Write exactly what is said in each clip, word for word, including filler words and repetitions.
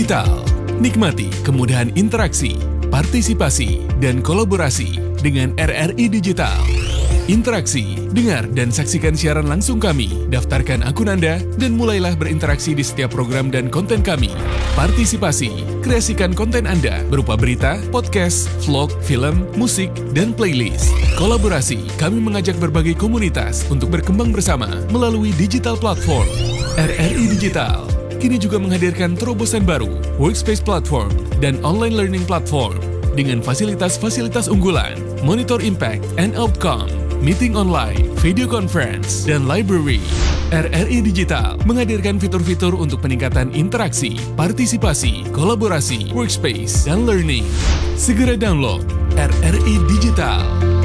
Digital. Nikmati kemudahan interaksi, partisipasi, dan kolaborasi dengan R R I Digital. Interaksi, dengar dan saksikan siaran langsung kami, daftarkan akun Anda, dan mulailah berinteraksi di setiap program dan konten kami. Partisipasi, kreasikan konten Anda berupa berita, podcast, vlog, film, musik, dan playlist. Kolaborasi, kami mengajak berbagai komunitas untuk berkembang bersama melalui digital platform. R R I Digital kini juga menghadirkan terobosan baru, workspace platform, dan online learning platform dengan fasilitas-fasilitas unggulan, monitor impact and outcome, meeting online, video conference, dan library. R R I Digital menghadirkan fitur-fitur untuk peningkatan interaksi, partisipasi, kolaborasi, workspace, dan learning. Segera download R R I Digital.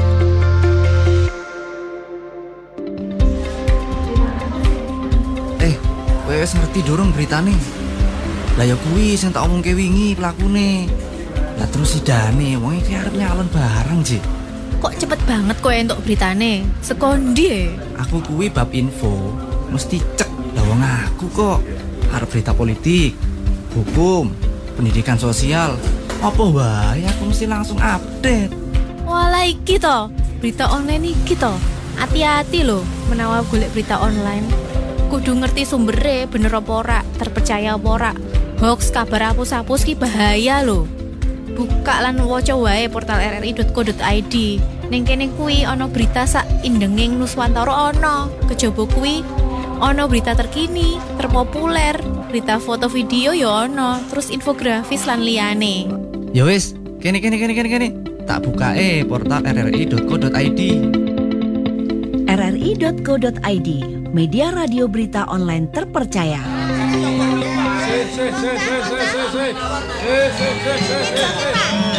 Eh, kowe wis ngerti durung beritane? Lah ya kuwi sing tak omongke wingi pelakune. Lah terus sidane wong iki arep nyalon bareng, Ji. Kok cepet banget kowe entuk beritane? Sekondi e? Aku kuwi bab info, mesti cek. Lah wong aku kok arep berita politik, hukum, pendidikan sosial, apa wae aku mesti langsung update. Walah iki to, berita online iki to. Hati-hati lho menawa golek berita online. Kudu ngerti sumbere bener apa ora, terpercaya apa ora. Hoax kabar hapus-hapus ki bahaya lho. Buka lan waca wae portal r r i dot co dot i d. Ning kene kuwi ana berita sak indenging Nuswantara ana. Kejaba kuwi ana berita terkini, terpopuler, berita foto video ya ana, terus infografis lan liyane. Ya wis, kene kene kene kene kene. Tak bukae portal r r i dot co dot i d. r r i dot co dot i d, media radio berita online terpercaya. Si, si, si, si, si, si, si. Si, si, si, si, si, si.